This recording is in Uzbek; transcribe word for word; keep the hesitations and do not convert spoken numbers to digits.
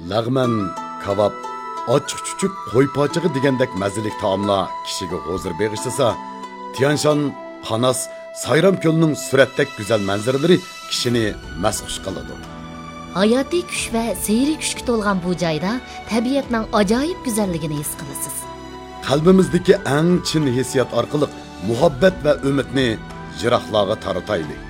lag'man, kebab, ochiq chuchuk qo'y pochig'i degandek mazali taomlar kishiga huzur bag'ishlasa, Tianshan, Panas, Sayram ko'lining suratdek go'zal manzaralari kishini masxush qiladi. Hayotiy kuch va seyri kuchga to'lgan bu joyda tabiatning ajoyib go'zalligini his qilasiz. Qalbimizdagi eng chin hissiyot orqali muhabbat va umidni jiroqlarga tarataylik.